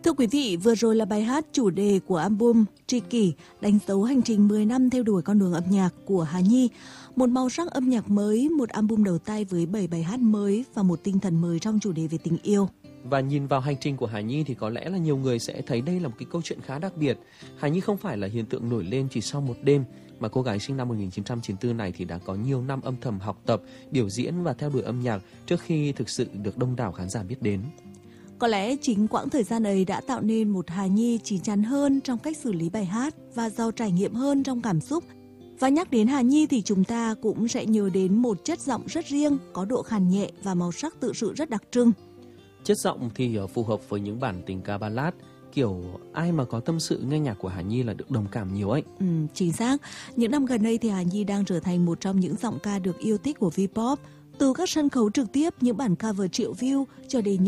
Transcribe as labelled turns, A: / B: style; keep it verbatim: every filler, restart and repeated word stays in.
A: Thưa quý vị, vừa rồi là bài hát chủ đề của album Tri Kỷ, đánh dấu hành trình mười năm theo đuổi con đường âm nhạc của Hà Nhi. Một màu sắc âm nhạc mới, một album đầu tay với bảy bài hát mới và một tinh thần mới trong chủ đề về tình yêu.
B: Và nhìn vào hành trình của Hà Nhi thì có lẽ là nhiều người sẽ thấy đây là một cái câu chuyện khá đặc biệt. Hà Nhi không phải là hiện tượng nổi lên chỉ sau một đêm, mà cô gái sinh năm một nghìn chín trăm chín mươi tư này thì đã có nhiều năm âm thầm học tập, biểu diễn và theo đuổi âm nhạc trước khi thực sự được đông đảo khán giả biết đến.
A: Có lẽ chính quãng thời gian ấy đã tạo nên một Hà Nhi chín chắn hơn trong cách xử lý bài hát và giàu trải nghiệm hơn trong cảm xúc. Và nhắc đến Hà Nhi thì chúng ta cũng sẽ nhớ đến một chất giọng rất riêng, có độ khàn nhẹ và màu sắc tự sự rất đặc trưng.
B: Chất giọng thì phù hợp với những bản tình ca ballad, kiểu ai mà có tâm sự nghe nhạc của Hà Nhi là được đồng cảm nhiều ấy.
A: Ừ, chính xác. Những năm gần đây thì Hà Nhi đang trở thành một trong những giọng ca được yêu thích của V-pop. Từ các sân khấu trực tiếp, những bản cover triệu view cho đến những